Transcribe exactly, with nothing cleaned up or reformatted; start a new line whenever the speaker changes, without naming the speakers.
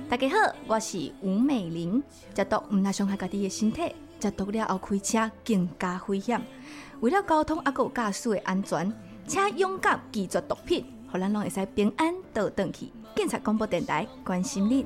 大家好，我是吴美玲。食毒毋若伤害家己的身体，食毒了后开车更加危险。为了交通还有驾驶的安全，请勇敢拒绝毒品，互咱拢会使平安倒转去。警察广播电台关心你。